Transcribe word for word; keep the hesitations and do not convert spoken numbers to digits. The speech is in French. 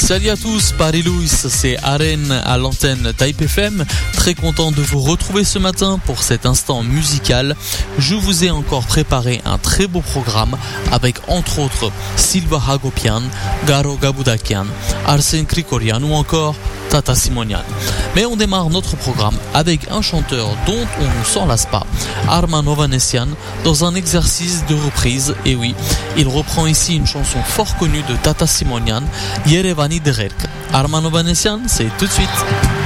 Salut à tous, Paris Louis, c'est Aren à l'antenne Type F M. Très content de vous retrouver ce matin pour cet instant musical. Je vous ai encore préparé un très beau programme avec entre autres Silva Hagopian, Garo Gabudakian, Arsène Krikorian ou encore Tata Simonian. Mais on démarre notre programme avec un chanteur dont on ne s'en lasse pas, Arman Ovanessian, dans un exercice de reprise. Et oui, il reprend ici une chanson fort connue de Tata Simonian, Yerevani Derek. Arman Ovanessian, c'est tout de suite.